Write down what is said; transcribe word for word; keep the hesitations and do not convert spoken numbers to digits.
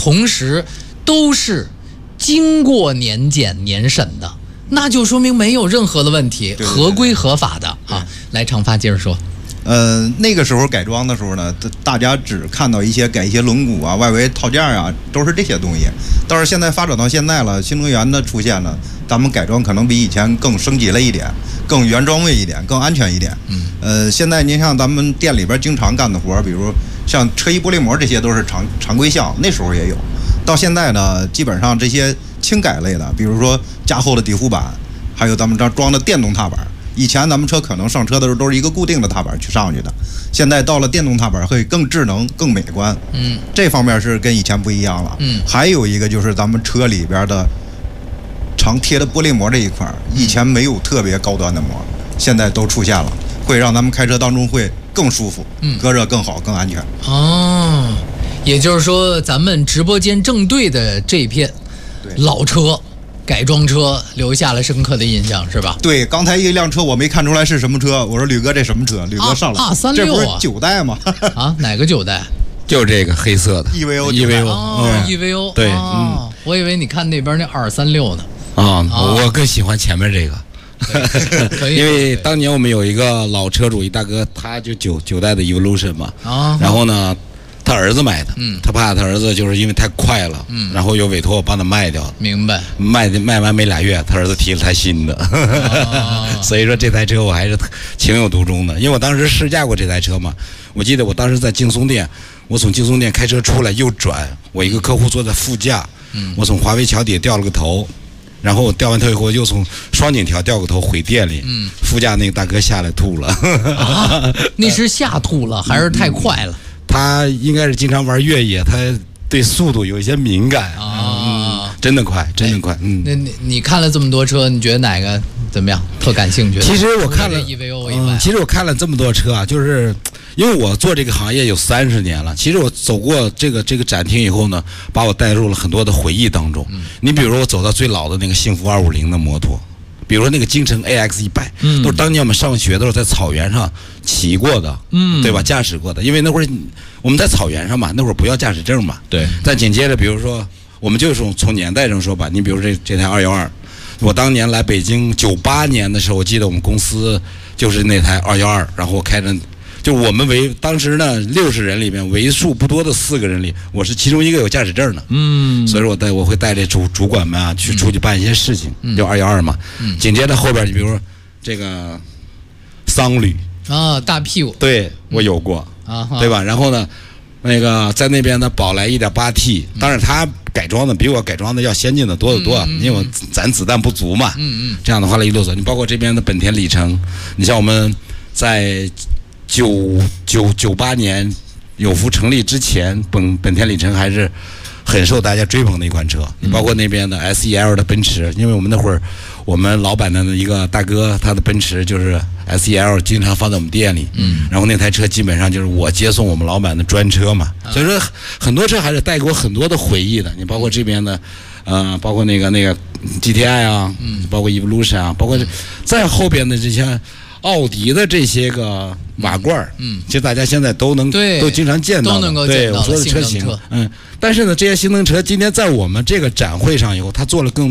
同时都是经过年检年审的，那就说明没有任何的问题， 对对对合规合法的啊。来，长发接着说。 呃，那个时候改装的时候呢，大家只看到一些改一些轮毂啊、外围套件啊，都是这些东西。但是现在发展到现在了，新能源的出现了，咱们改装可能比以前更升级了一点，更原装位一点，更安全一点。嗯。呃，现在您像咱们店里边经常干的活，比如像车衣玻璃膜，这些都是常常规项，那时候也有。到现在呢，基本上这些轻改类的，比如说加厚的底护板，还有咱们这装的电动踏板。以前咱们车可能上车的时候都是一个固定的踏板去上去的，现在到了电动踏板会更智能、更美观。嗯，这方面是跟以前不一样了。嗯，还有一个就是咱们车里边的常贴的玻璃膜这一块，以前没有特别高端的膜，现在都出现了，会让咱们开车当中会更舒服，嗯，隔热更好、更安全。 哦，也就是说，咱们直播间正对的这片老车。改装车留下了深刻的印象，是吧？ 对，刚才一辆车我没看出来是什么车，我说吕哥这什么车？吕哥上来， 啊，三六啊， 这不是九代吗？ 啊，哪个九代？ 就这个黑色的 E V O E V O 哦 E V O 对， 嗯，我以为你看那边那二三六呢。 啊，我更喜欢前面这个。因为当年我们有一个老车主，一大哥，他就九九代的 Evolution 嘛，啊，然后呢。他儿子买的，嗯，他怕他儿子就是因为太快了，嗯，然后又委托我帮他卖掉， 明白？ 卖的卖完没俩月，他儿子提了台新的，哦、所以说这台车我还是情有独钟的，因为我当时试驾过这台车嘛，我记得我当时在劲松店，我从劲松店开车出来右转，我一个客户坐在副驾，嗯，我从华为桥底掉了个头。然后我掉完头以后，又从双井条掉个头回店里，嗯，副驾那个大哥下来吐了， 啊，那是吓吐了还是太快了？ 他应该是经常玩越野，他对速度有一些敏感啊、嗯，真的快，真的快。嗯， 那你你看了这么多车，你觉得哪个怎么样？特感兴趣？ 其实我看了 E V O 以外、嗯，其实我看了这么多车啊，就是因为我做这个行业有三十年了。其实我走过这个这个展厅以后呢，把我带入了很多的回忆当中。嗯、你比如说，我走到最老的那个幸福二五零的摩托。比如说那个京城 A X 一百，嗯，都是当年我们上学的时候在草原上骑过的，嗯，对吧？驾驶过的，因为那会儿我们在草原上嘛，那会儿不要驾驶证嘛， 对。 再紧接着，比如说，我们就是从年代上说吧，你比如这这台二幺二，我当年来北京九八年的时候，我记得我们公司就是那台二幺二，然后我开着。就我们为当时呢六十人里面为数不多的四个人里，我是其中一个有驾驶证的，嗯，所以说我带我会带着主主管们啊去出去办一些事情，嗯、就二幺二嘛，嗯，紧接着后边就比如说这个桑旅啊，大屁股， 对我有过啊，对吧？然后呢，那个在那边的宝来 一点八 T， 当然它改装的比我改装的要先进的多得多，嗯、因为我咱子弹不足嘛，嗯嗯，这样的话来一路走，你包括这边的本田里程，你像我们在。九九九八年有福成立之前，本本田里程还是很受大家追捧的一款车。你、嗯、包括那边的 S E L 的奔驰，因为我们那会儿我们老板的一个大哥，他的奔驰就是 S E L， 经常放在我们店里。嗯，然后那台车基本上就是我接送我们老板的专车嘛。嗯、所以说很多车还是带给我很多的回忆的。你包括这边的，呃，包括那个那个 G T I 啊，嗯，包括 Evolution 啊，包括再后边的这些。奥迪的这些个瓦罐嗯，其实大家现在都能都经常见到， 都能够见到。 对，我说的车型，嗯，但是呢，这些性能车今天在我们这个展会上以后，它做了更。